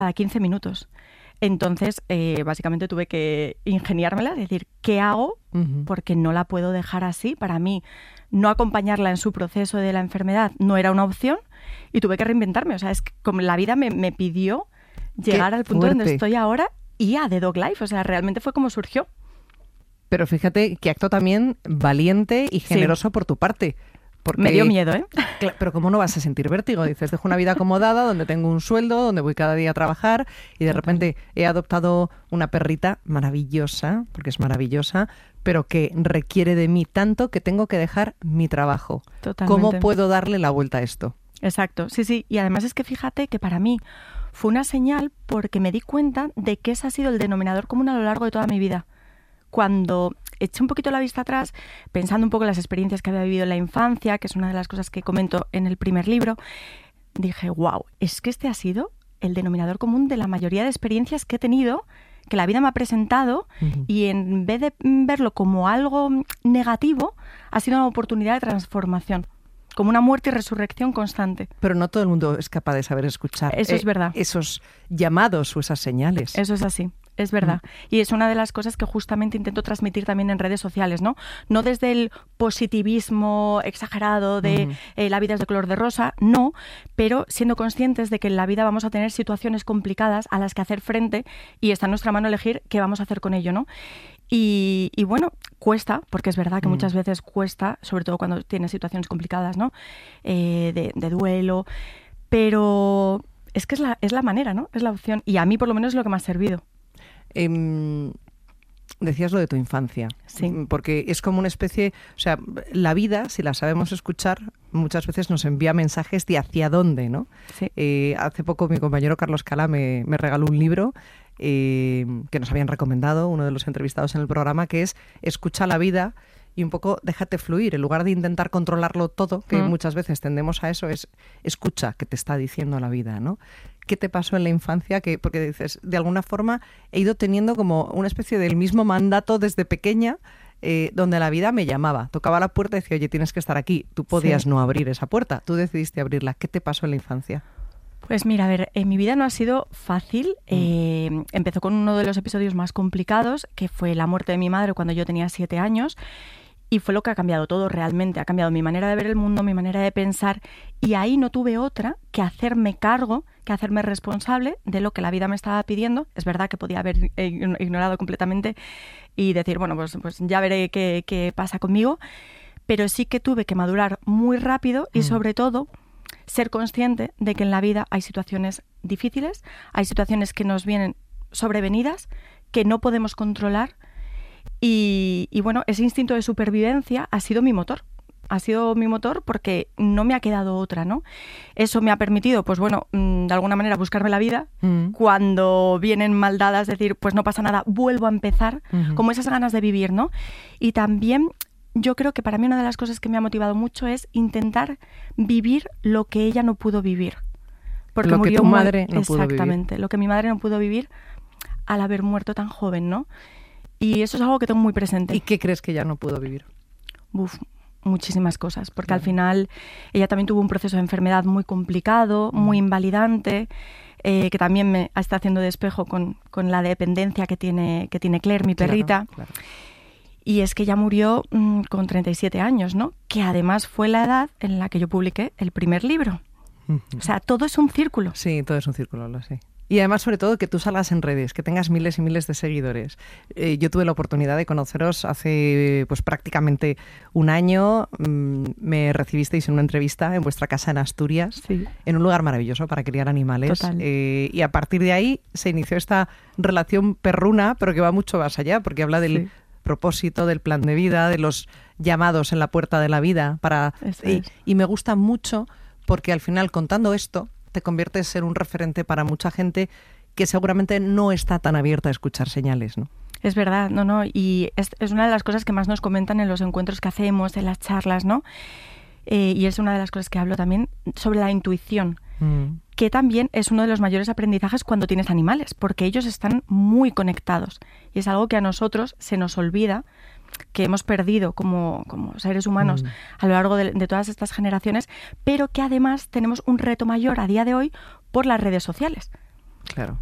cada 15 minutos. Entonces, básicamente tuve que ingeniármela, decir, ¿qué hago? Porque no la puedo dejar así. Para mí, no acompañarla en su proceso de la enfermedad no era una opción y tuve que reinventarme. O sea, es que como la vida me pidió llegar al punto donde estoy ahora y a The Dog Life. O sea, realmente fue como surgió. Pero fíjate qué acto también valiente y generoso por tu parte. Porque, me dio miedo, ¿eh? Pero ¿cómo no vas a sentir vértigo? Dices, dejo una vida acomodada, donde tengo un sueldo, donde voy cada día a trabajar y de repente he adoptado una perrita maravillosa, porque es maravillosa, pero que requiere de mí tanto que tengo que dejar mi trabajo. Totalmente. ¿Cómo puedo darle la vuelta a esto? Exacto, sí. Y además es que fíjate que para mí fue una señal porque me di cuenta de que ese ha sido el denominador común a lo largo de toda mi vida. Cuando eché un poquito la vista atrás, pensando un poco en las experiencias que había vivido en la infancia, que es una de las cosas que comento en el primer libro, dije, wow, es que este ha sido el denominador común de la mayoría de experiencias que he tenido, que la vida me ha presentado, y en vez de verlo como algo negativo, ha sido una oportunidad de transformación, como una muerte y resurrección constante. Pero no todo el mundo es capaz de saber escuchar eso es verdad. Esos llamados o esas señales. Eso es así. Es verdad. Y es una de las cosas que justamente intento transmitir también en redes sociales, ¿no? No desde el positivismo exagerado de la vida es de color de rosa, no, pero siendo conscientes de que en la vida vamos a tener situaciones complicadas a las que hacer frente y está en nuestra mano elegir qué vamos a hacer con ello, ¿no? Y bueno, cuesta, porque es verdad que muchas veces cuesta, sobre todo cuando tienes situaciones complicadas, ¿no? De duelo, pero es que es la manera, ¿no? Es la opción. Y a mí por lo menos es lo que me ha servido. Decías lo de tu infancia, sí. Porque es como una especie, o sea, la vida, si la sabemos escuchar, muchas veces nos envía mensajes de hacia dónde, ¿no? Sí. Hace poco mi compañero Carlos Cala me regaló un libro que nos habían recomendado, uno de los entrevistados en el programa, que es Escucha la vida y un poco déjate fluir. En lugar de intentar controlarlo todo, que muchas veces tendemos a eso, es escucha qué te está diciendo la vida, ¿no? ¿Qué te pasó en la infancia? Porque dices, de alguna forma he ido teniendo como una especie del mismo mandato desde pequeña, donde la vida me llamaba, tocaba la puerta y decía, oye, tienes que estar aquí. Tú podías no abrir esa puerta, tú decidiste abrirla. ¿Qué te pasó en la infancia? Pues mira, a ver, mi vida no ha sido fácil. Empezó con uno de los episodios más complicados, que fue la muerte de mi madre cuando yo tenía 7 años. Y fue lo que ha cambiado todo realmente. Ha cambiado mi manera de ver el mundo, mi manera de pensar. Y ahí no tuve otra que hacerme cargo, que hacerme responsable de lo que la vida me estaba pidiendo. Es verdad que podía haber ignorado completamente y decir, bueno, pues ya veré qué pasa conmigo. Pero sí que tuve que madurar muy rápido y sobre todo ser consciente de que en la vida hay situaciones difíciles, hay situaciones que nos vienen sobrevenidas, que no podemos controlar. Y bueno, ese instinto de supervivencia ha sido mi motor. Ha sido mi motor porque no me ha quedado otra, ¿no? Eso me ha permitido, pues bueno, de alguna manera buscarme la vida. Cuando vienen mal dadas, decir, pues no pasa nada, vuelvo a empezar. Como esas ganas de vivir, ¿no? Y también yo creo que para mí una de las cosas que me ha motivado mucho es intentar vivir lo que ella no pudo vivir. Porque lo murió que tu madre no pudo vivir. Exactamente, lo que mi madre no pudo vivir al haber muerto tan joven, ¿no? Y eso es algo que tengo muy presente. ¿Y qué crees que ella no pudo vivir? Muchísimas cosas, porque al final ella también tuvo un proceso de enfermedad muy complicado, muy invalidante, que también me está haciendo de espejo con la dependencia que tiene Claire, mi perrita. Claro. Y es que ella murió con 37 años, ¿no? Que además fue la edad en la que yo publiqué el primer libro. O sea, todo es un círculo. Sí, todo es un círculo, lo sé. Y además, sobre todo, que tú salgas en redes, que tengas miles y miles de seguidores. Yo tuve la oportunidad de conoceros hace pues prácticamente un año. Me recibisteis en una entrevista en vuestra casa en Asturias, en un lugar maravilloso para criar animales. Total. Y a partir de ahí se inició esta relación perruna, pero que va mucho más allá, porque habla del propósito, del plan de vida, de los llamados en la puerta de la vida. Y me gusta mucho porque al final, contando esto, te conviertes en un referente para mucha gente que seguramente no está tan abierta a escuchar señales, ¿no? Es verdad, y es una de las cosas que más nos comentan en los encuentros que hacemos, en las charlas, ¿no? Y es una de las cosas que hablo también sobre la intuición, que también es uno de los mayores aprendizajes cuando tienes animales, porque ellos están muy conectados y es algo que a nosotros se nos olvida, que hemos perdido como seres humanos a lo largo de todas estas generaciones, pero que además tenemos un reto mayor a día de hoy por las redes sociales. Claro.